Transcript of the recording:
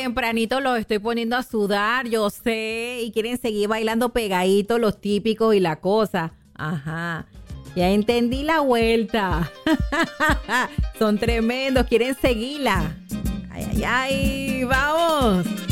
tempranito los estoy poniendo a sudar, yo sé, y quieren seguir bailando pegaditos los típicos y la cosa. Ajá, ya entendí la vuelta. Son tremendos, quieren seguirla. Ay, ay, ay, vamos.